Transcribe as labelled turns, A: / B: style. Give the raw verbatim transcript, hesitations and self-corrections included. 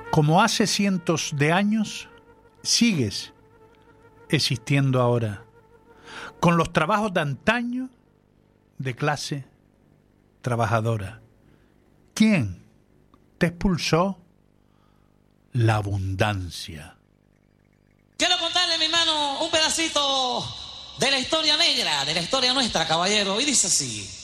A: como hace cientos de años, sigues existiendo ahora, con los trabajos de antaño de clase trabajadora. ¿Quién te expulsó? La abundancia.
B: Quiero contarle, mi hermano, un pedacito de la historia negra, de la historia nuestra, caballero, y dice así.